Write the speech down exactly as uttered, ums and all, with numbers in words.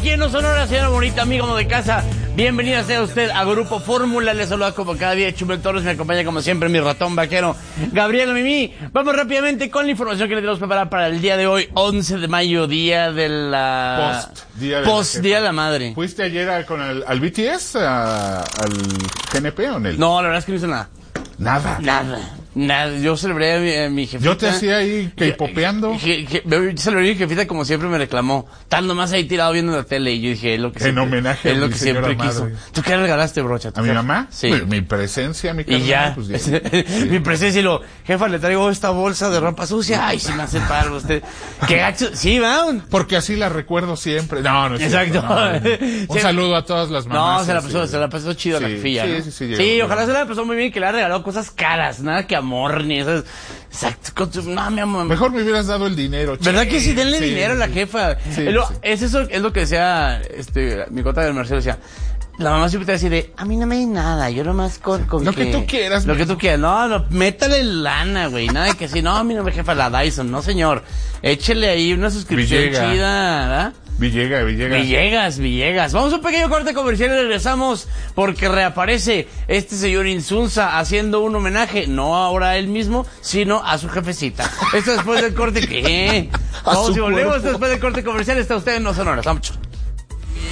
aquí en No Sonora, señora bonita, amigo de casa. Bienvenida sea usted a Grupo Fórmula. Le saluda como cada día Chumel Torres. Me acompaña como siempre mi ratón vaquero, Gabriel Mimi. Vamos rápidamente con la información que le tenemos preparada para el día de hoy, once de mayo, día de la... Post, día de, Post la, día de la madre. ¿Fuiste ayer a, con el, al B T S, a, al G N P o en el? No, la verdad es que no hice nada. Nada. Nada. Nada, yo celebré a mi, a mi jefita. Yo te hacía ahí K-popeando. Je, je, je, celebré a mi jefita como siempre me reclamó. Tal nomás ahí tirado viendo la tele y yo dije, es lo que en siempre, homenaje es a lo mi que siempre señora quiso. madre. ¿Tú qué le regalaste, brocha? ¿A mi mamá? Sí. Mi, mi presencia, mi carnal. Y ya. Pues, ya. Sí. Mi presencia y lo, jefa, le traigo esta bolsa de ropa sucia. Ay, si me hace paro usted. Qué gacho. Sí, va. Un... Porque así la recuerdo siempre. No, no es Exacto. cierto, no, no. Un sí. saludo a todas las mamás. No, se la pasó, sí. se la pasó chido sí, la jefilla. Sí, ¿no? sí, sí. Sí, llegó, ojalá llegó. se la pasó muy bien, que le ha regalado cosas caras, nada que amor, ni esas. Exacto. Con tu... No, mi amor. Mejor me hubieras dado el dinero. ¿Verdad che? que sí? Denle Sí, dinero a la sí. jefa. Sí, es, lo, sí. es eso, es lo que decía, este, mi cota del Marcelo decía. La mamá siempre te decía de, a mí no me hay nada, yo nomás con, con Lo que tú quieras, Lo mi- que tú quieras, no, no, métale lana, güey, nada de que si, no, a mí no me jefa la Dyson, no señor. Échele ahí una suscripción Villega. chida, ¿verdad? Villega, Villega. Villegas, Villegas. Vamos a un pequeño corte comercial y regresamos porque reaparece este señor Insunza haciendo un homenaje, no ahora a él mismo, sino a su jefecita. Esto después del corte, ¿qué? A Vamos su y volvemos cuerpo. después del corte comercial. Está usted en No Sonora. Vamos.